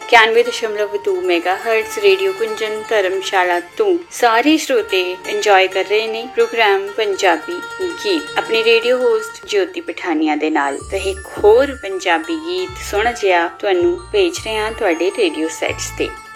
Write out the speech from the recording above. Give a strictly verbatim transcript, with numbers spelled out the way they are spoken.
इक्यानवे दशमलव दो मेगा हर्ट्ज रेडियो कुंजन धर्मशाला तो सारे श्रोते इंजॉय कर रहे ने प्रोग्राम पंजाबी गीत अपने रेडियो होस्ट ज्योति पठानिया दे नाल। ते एक होर पंजाबी गीत सुन जिया तुहानू भेज रहे हां तुहाडे रेडियो सैट्स ते।